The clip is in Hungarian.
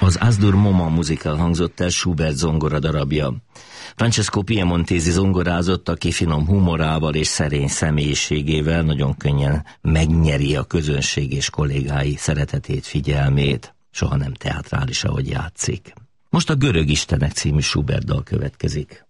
Az Asdur Moma musical hangzott el, Schubert zongora darabja. Francesco Piemontesi zongorázott, aki finom humorával és szerény személyiségével nagyon könnyen megnyeri a közönség és kollégái szeretetét, figyelmét. Soha nem teátrális, ahogy játszik. Most a Görög Istenek című Schubert dal következik.